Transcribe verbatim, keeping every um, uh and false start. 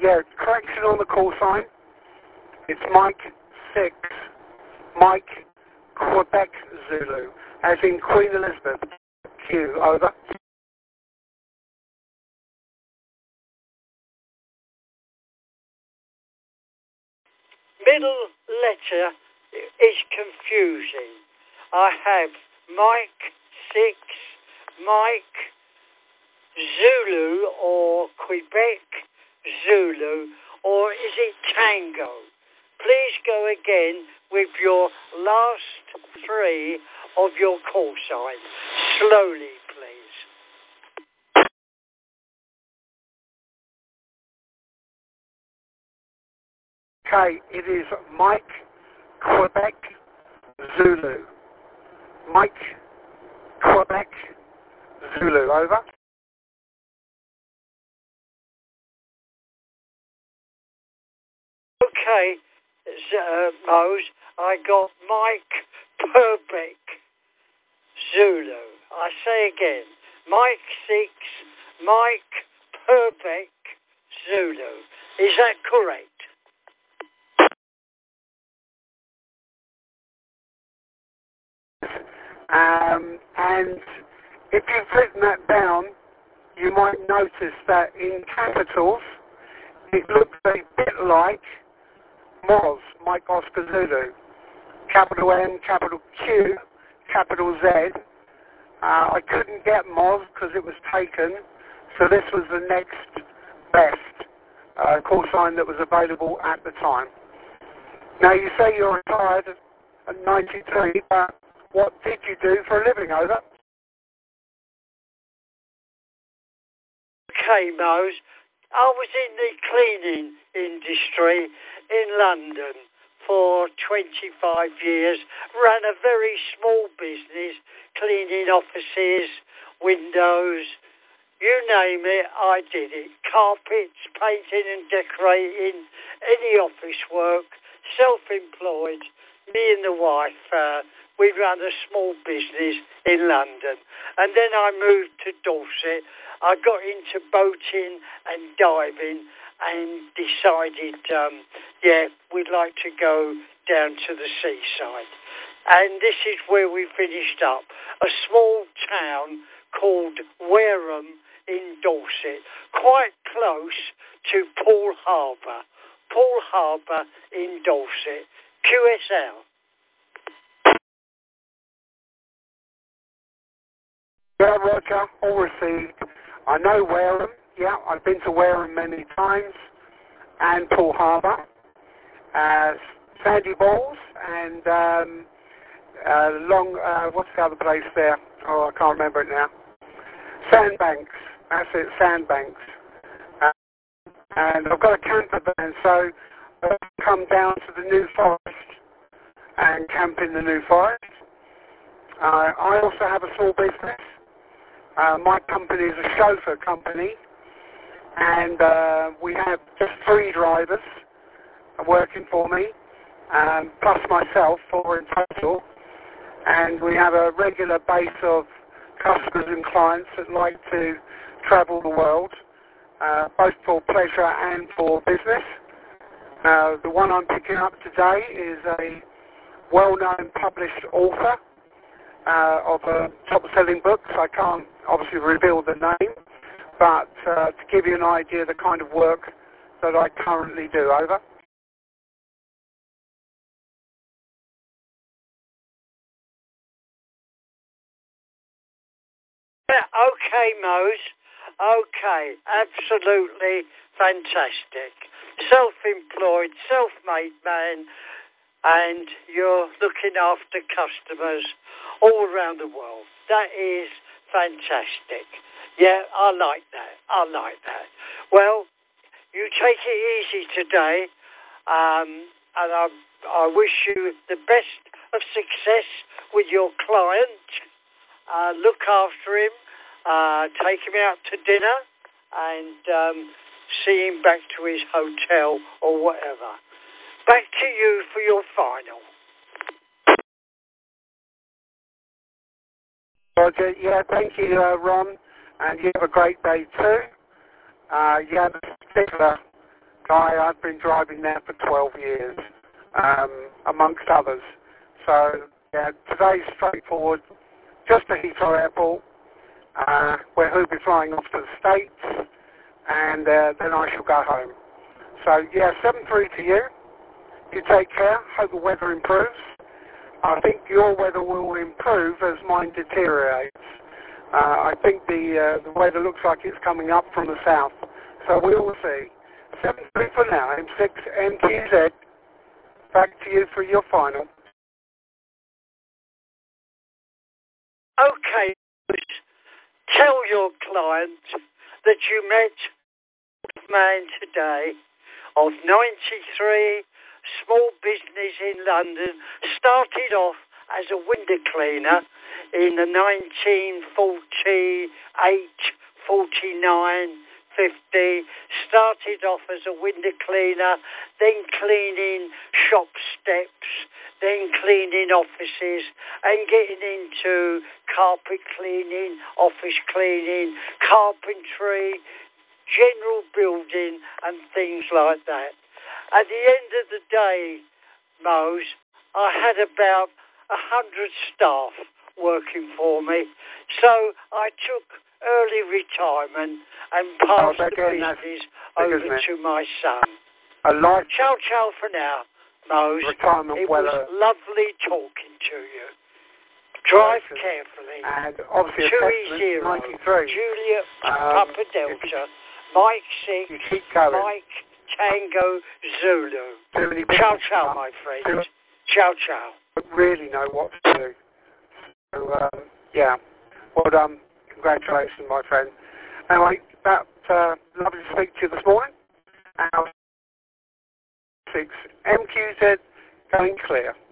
Yeah, correction on the call sign. It's Mike six, Mike Quebec Zulu, as in Queen Elizabeth. Q, over. Middle letter is confusing. I have Mike six, Mike Zulu or Quebec Zulu, or is it Tango? Please go again with your last three of your call sign. Slowly, please. Okay, it is Mike Quebec Zulu. Mike Quebec Zulu, over. Okay, uh, Mose, I got Mike Quebec Zulu. I say again, Mike six, Mike Quebec Zulu. Is that correct? Um, and if you've written that down, you might notice that in capitals, it looks a bit like Moz, Mike Oscar Zulu. Capital M, capital Q, capital Z. Uh, I couldn't get Moz because it was taken, so this was the next best uh, call sign that was available at the time. Now you say you're retired at ninety-three, but what did you do for a living, over? Okay, Mose. I was in the cleaning industry in London for twenty-five years, ran a very small business, cleaning offices, windows, you name it, I did it. Carpets, painting and decorating, any office work, self-employed. Me and the wife, uh, we ran a small business in London. And then I moved to Dorset. I got into boating and diving and decided, um, yeah, we'd like to go down to the seaside. And this is where we finished up. A small town called Wareham in Dorset, quite close to Poole Harbour. Poole Harbour in Dorset. Q S L. Yeah, Roger, all received. I know Wareham. Yeah, I've been to Wareham many times, and Poole Harbour, uh, Sandy Balls, and um, uh, Long. Uh, what's the other place there? Oh, I can't remember it now. Sandbanks. That's it, Sandbanks. Uh, and I've got a camper van, so I'll come down to the New Forest and camp in the New Forest. Uh, I also have a small business. Uh, my company is a chauffeur company, and uh, we have just three drivers working for me, um, plus myself, four in total, and we have a regular base of customers and clients that like to travel the world, uh, both for pleasure and for business. Uh, the one I'm picking up today is a well-known published author uh, of a top-selling book. I can't obviously reveal the name, but uh, to give you an idea of the kind of work that I currently do, over. Yeah, okay, Mose. Okay, absolutely fantastic. Self-employed, self-made man, and you're looking after customers all around the world. That is fantastic. Yeah, I like that. I like that. Well, you take it easy today, um, and I, I wish you the best of success with your client. Uh, look after him, uh, take him out to dinner, and um, see him back to his hotel or whatever. Back to you for your final. Roger, yeah, thank you, uh, Ron, and you have a great day too. Uh, you have a particular Guy, I've been driving there for twelve years, um, amongst others. So, yeah, today's straightforward. Just to Heathrow Airport, uh, where he'll be flying off to the States, and uh, then I shall go home. So, yeah, seven three to you. You take care. Hope the weather improves. I think your weather will improve as mine deteriorates. Uh, I think the uh, the weather looks like it's coming up from the south. So we will see. seven three for now. M six M Q Z. Back to you for your final. Okay. Tell your client that you met a man today of ninety-three, small business in London, started off as a window cleaner in the nineteen forty-eight, forty-nine, fifty, started off as a window cleaner, then cleaning shop steps, then cleaning offices, and getting into carpet cleaning, office cleaning, carpentry, general building, and things like that. At the end of the day, Mose, I had about a hundred staff working for me, so I took early retirement and passed oh, the business over to my son. A life ciao, ciao for now, Mose. Retirement it well, was uh, lovely talking to you. Drive Gracious. carefully. And obviously two a E zero, ninety-three. Juliet, Um, Papa Delta, Mike six, you keep going. Mike Tango Zulu. Too many Ciao, people ciao, come. my friend. Ciao, ciao. Don't really know what to do. So, um, yeah. Well done. Congratulations, my friend. Anyway, that uh, lovely to speak to you this morning. Our six M Q Z going clear.